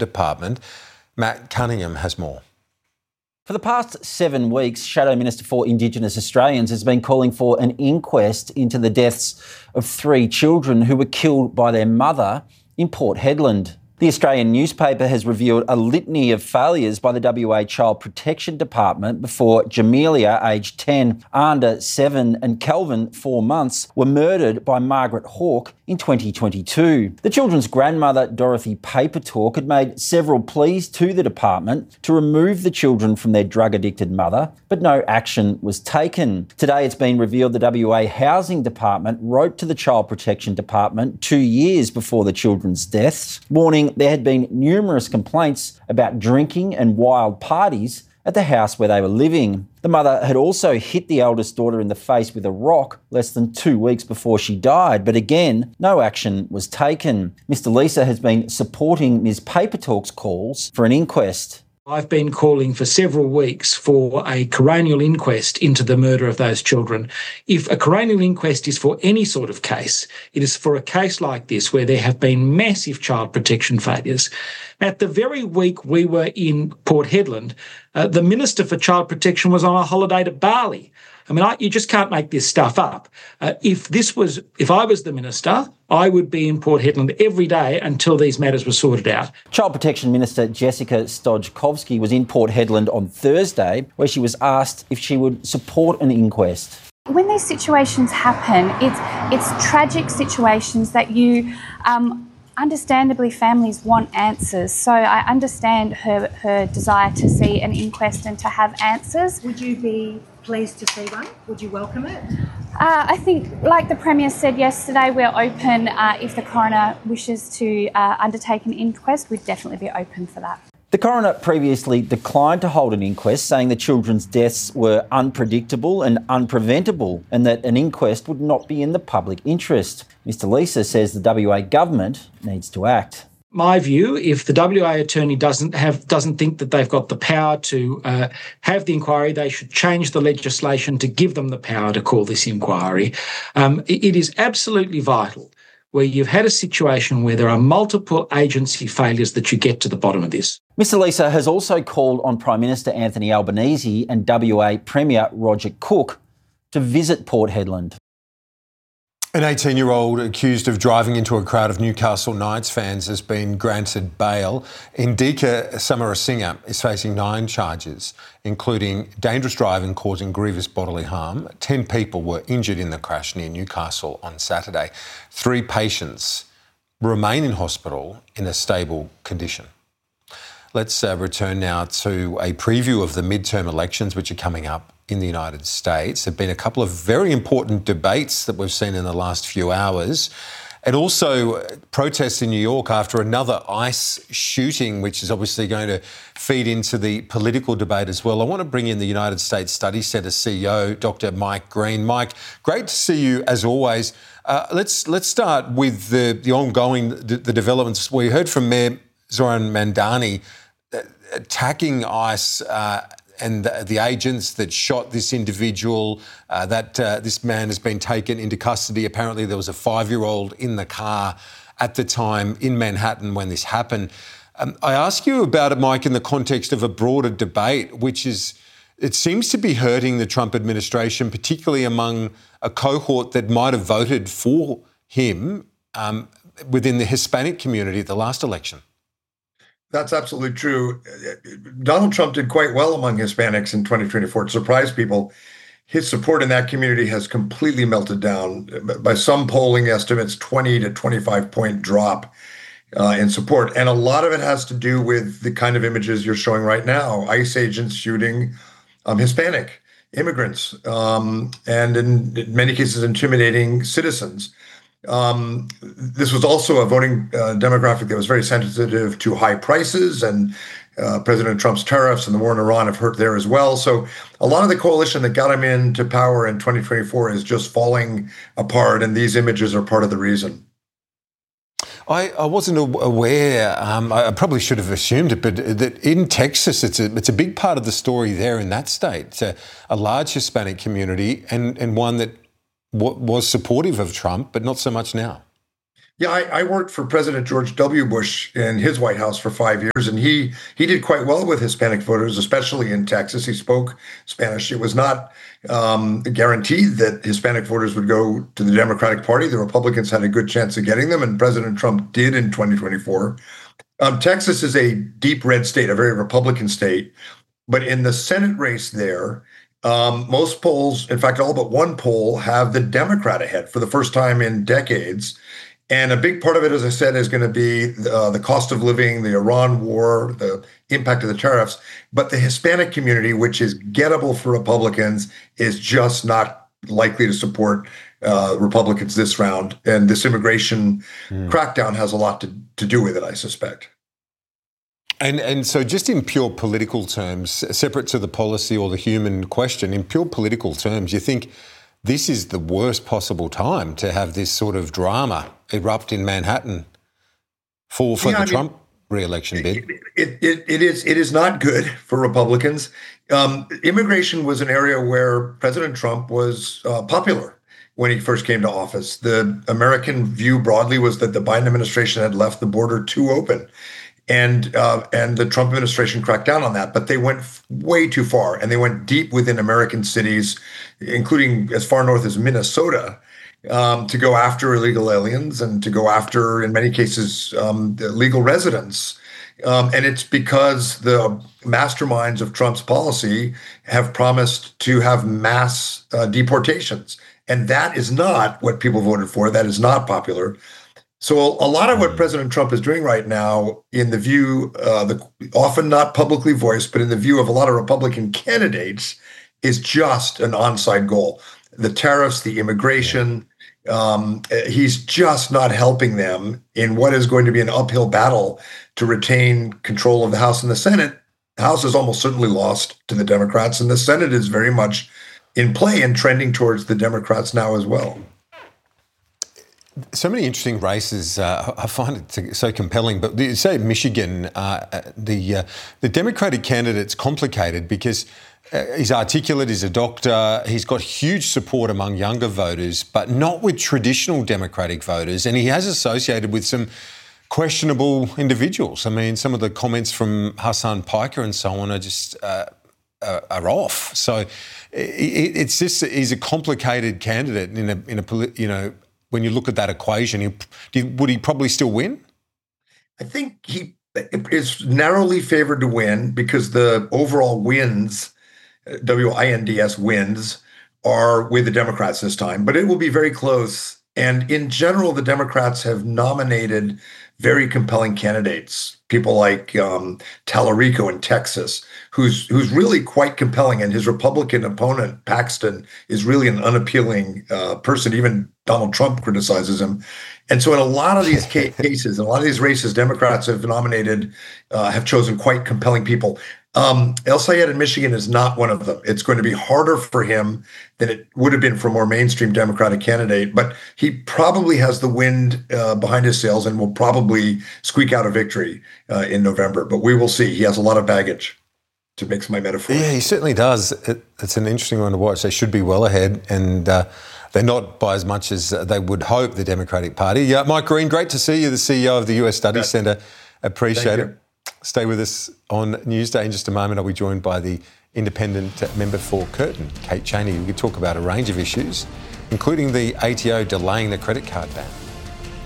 Department. Matt Cunningham has more. For the past 7 weeks, Shadow Minister for Indigenous Australians has been calling for an inquest into the deaths of 3 children who were killed by their mother in Port Hedland. The Australian newspaper has revealed a litany of failures by the WA Child Protection Department before Jamelia, aged 10, Anda, 7 and Kelvin, 4 months, were murdered by Margaret Hawke in 2022. The children's grandmother, Dorothy Papertalk, had made several pleas to the department to remove the children from their drug-addicted mother, but no action was taken. Today it's been revealed the WA Housing Department wrote to the Child Protection Department 2 years before the children's deaths, warning there had been numerous complaints about drinking and wild parties at the house where they were living. The mother had also hit the eldest daughter in the face with a rock less than 2 weeks before she died, but again, no action was taken. Mr Lisa has been supporting Ms Papertalk's calls for an inquest. I've been calling for several weeks for a coronial inquest into the murder of those children. If a coronial inquest is for any sort of case, it is for a case like this where there have been massive child protection failures. At the very week we were in Port Hedland, the Minister for Child Protection was on a holiday to Bali. I mean, you just can't make this stuff up. If I was the minister, I would be in Port Hedland every day until these matters were sorted out. Child Protection Minister Jessica Stojkovski was in Port Hedland on Thursday, where she was asked if she would support an inquest. When these situations happen, it's tragic situations that you... Understandably, families want answers, so I understand her desire to see an inquest and to have answers. Would you be pleased to see one? Would you welcome it? I think, like the Premier said yesterday, we're open. If the coroner wishes to undertake an inquest, we'd definitely be open for that. The coroner previously declined to hold an inquest, saying the children's deaths were unpredictable and unpreventable and that an inquest would not be in the public interest. Mr Lisa says the WA government needs to act. My view, if the WA attorney doesn't think that they've got the power to have the inquiry, they should change the legislation to give them the power to call this inquiry. It is absolutely vital where you've had a situation where there are multiple agency failures that you get to the bottom of this. Mr Lisa has also called on Prime Minister Anthony Albanese and WA Premier Roger Cook to visit Port Hedland. An 18-year-old accused of driving into a crowd of Newcastle Knights fans has been granted bail. Indika Samarasinha is facing 9 charges, including dangerous driving causing grievous bodily harm. 10 people were injured in the crash near Newcastle on Saturday. 3 patients remain in hospital in a stable condition. Let's return now to a preview of the midterm elections which are coming up in the United States. There have been a couple of very important debates that we've seen in the last few hours, and also protests in New York after another ICE shooting, which is obviously going to feed into the political debate as well. I want to bring in the United States Study Centre CEO, Dr. Mike Green. Mike, great to see you as always. Let's start with the ongoing developments. We heard from Mayor Zoran Mandani attacking ICE and the agents that shot this individual, this man has been taken into custody. Apparently there was a 5-year-old in the car at the time in Manhattan when this happened. I ask you about it, Mike, in the context of a broader debate, which is, it seems to be hurting the Trump administration, particularly among a cohort that might have voted for him within the Hispanic community at the last election. That's absolutely true. Donald Trump did quite well among Hispanics in 2024. It surprised people. His support in that community has completely melted down. By some polling estimates, 20 to 25 point drop in support. And a lot of it has to do with the kind of images you're showing right now. ICE agents shooting Hispanic immigrants and in many cases intimidating citizens. This was also a voting demographic that was very sensitive to high prices, and President Trump's tariffs and the war in Iran have hurt there as well. So a lot of the coalition that got him into power in 2024 is just falling apart, and these images are part of the reason. I wasn't aware, I probably should have assumed it, but that in Texas, it's a big part of the story there in that state. It's a large Hispanic community and one that was supportive of Trump, but not so much now. Yeah, I worked for President George W. Bush in his White House for 5 years, and he did quite well with Hispanic voters, especially in Texas. He spoke Spanish. It was not guaranteed that Hispanic voters would go to the Democratic Party. The Republicans had a good chance of getting them, and President Trump did in 2024. Texas is a deep red state, a very Republican state, but in the Senate race there, most polls, in fact, all but one poll, have the Democrat ahead for the first time in decades. And a big part of it, as I said, is going to be the cost of living, the Iran war, the impact of the tariffs. But the Hispanic community, which is gettable for Republicans, is just not likely to support Republicans this round. And this immigration crackdown has a lot to do with it, I suspect. And so just in pure political terms, separate to the policy or the human question, in pure political terms, you think this is the worst possible time to have this sort of drama erupt in Manhattan for the Trump re-election bid? It is not good for Republicans. Immigration was an area where President Trump was popular when he first came to office. The American view broadly was that the Biden administration had left the border too open. And the Trump administration cracked down on that, but they went way too far, and they went deep within American cities, including as far north as Minnesota, to go after illegal aliens and to go after, in many cases, legal residents. And it's because the masterminds of Trump's policy have promised to have mass deportations, and that is not what people voted for. That is not popular. So a lot of what President Trump is doing right now, in the view, often not publicly voiced, but in the view of a lot of Republican candidates, is just an on-side goal. The tariffs, the immigration, he's just not helping them in what is going to be an uphill battle to retain control of the House and the Senate. The House is almost certainly lost to the Democrats, and the Senate is very much in play and trending towards the Democrats now as well. So many interesting races. I find it so compelling. But say Michigan, the Democratic candidate's complicated because he's articulate, he's a doctor, he's got huge support among younger voters, but not with traditional Democratic voters. And he has associated with some questionable individuals. I mean, some of the comments from Hassan Piker and so on are just are off. So it's just he's a complicated candidate when you look at that equation, would he probably still win? I think he is narrowly favored to win because the overall wins, WINDS wins, are with the Democrats this time. But it will be very close. And in general, the Democrats have nominated very compelling candidates, people like Tallarico in Texas, who's really quite compelling. And his Republican opponent, Paxton, is really an unappealing person. Even Donald Trump criticizes him. And so in a lot of these cases, in a lot of these races, Democrats have nominated, have chosen quite compelling people. El Sayed in Michigan is not one of them. It's going to be harder for him than it would have been for a more mainstream Democratic candidate, but he probably has the wind behind his sails and will probably squeak out a victory in November. But we will see. He has a lot of baggage, to mix my metaphor. Yeah, he certainly does. It's an interesting one to watch. They should be well ahead, and they're not by as much as they would hope, the Democratic Party. Mike Green, great to see you, the CEO of the US Studies Centre. Appreciate it. Stay with us on Newsday. In just a moment, I'll be joined by the independent member for Curtin, Kate Chaney. We could talk about a range of issues, including the ATO delaying the credit card ban.